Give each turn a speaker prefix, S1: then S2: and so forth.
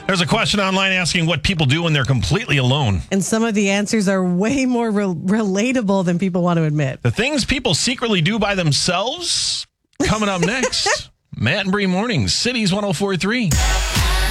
S1: There's a question online asking what people do when they're completely alone.
S2: And some of the answers are way more relatable than people want to admit.
S1: The things people secretly do by themselves? Coming up next. Matt and Bree Mornings, Cities 104.3.